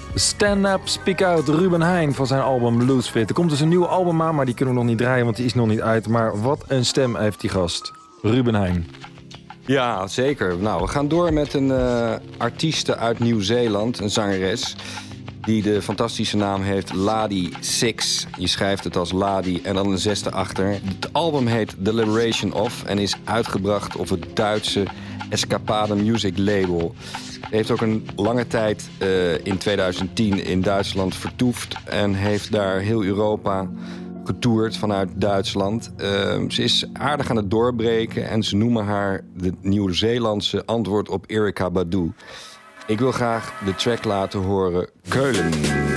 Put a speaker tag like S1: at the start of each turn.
S1: Stand Up, Speak Out, Ruben Heijn van zijn album Loosefit. Er komt dus een nieuw album aan, maar die kunnen we nog niet draaien, want die is nog niet uit. Maar wat een stem heeft die gast, Ruben Heijn.
S2: Ja, zeker. Nou, we gaan door met een artieste uit Nieuw-Zeeland, een zangeres, die de fantastische naam heeft Ladi Six. Je schrijft het als Ladi en dan een 6 achter. Het album heet The Liberation Of en is uitgebracht op het Duitse Escapade Music label. Hij heeft ook een lange tijd in 2010 in Duitsland vertoefd en heeft daar heel Europa getoerd vanuit Duitsland. Ze is aardig aan het doorbreken en ze noemen haar de Nieuw-Zeelandse antwoord op Erykah Badu. Ik wil graag de track laten horen, Keulen.